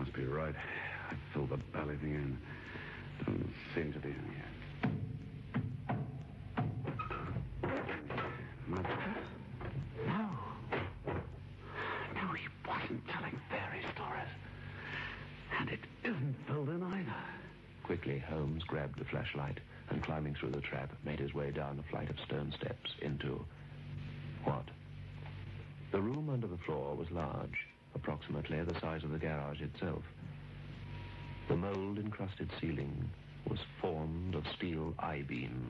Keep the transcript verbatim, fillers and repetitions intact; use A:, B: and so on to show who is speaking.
A: must be right. I filled the belly thing in. Doesn't seem to be in here. Not... No. No, he wasn't telling fairy stories. And it isn't filled in either.
B: Quickly, Holmes grabbed the flashlight and, climbing through the trap, made his way down a flight of stone steps into... what? The room under the floor was large, approximately the size of the garage itself. The mold-encrusted ceiling was formed of steel I-beams